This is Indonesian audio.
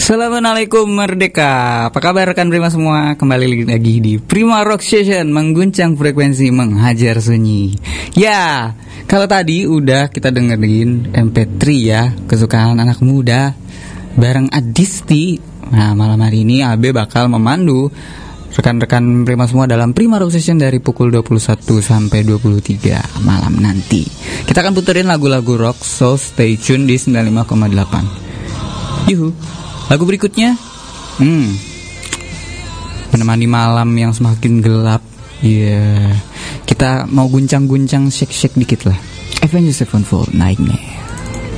Assalamualaikum Merdeka. Apa kabar rekan Prima semua? Kembali lagi di Prima Rock Session, mengguncang frekuensi, menghajar sunyi. Ya, kalau tadi udah kita dengerin MP3 ya, kesukaan anak muda bareng Adisti. Nah, malam hari ini Abe bakal memandu rekan-rekan Prima semua dalam Prima Rock Session dari pukul 21 sampai 23 malam nanti. Kita akan puterin lagu-lagu rock, so stay tune di 95,8. Yuhu. Lagu berikutnya menemani malam yang semakin gelap. Kita mau guncang-guncang shake-shake dikit lah. Avenged Sevenfold, Nightmare.